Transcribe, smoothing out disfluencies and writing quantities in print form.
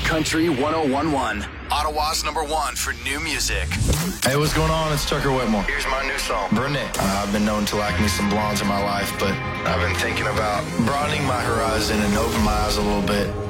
Country 1011. Ottawa's #1 for new music. Hey, what's going on? It's Tucker Whitmore. Here's my new song, Brunette. I've been known to like me some blondes in my life, but I've been thinking about broadening my horizon and open my eyes a little bit.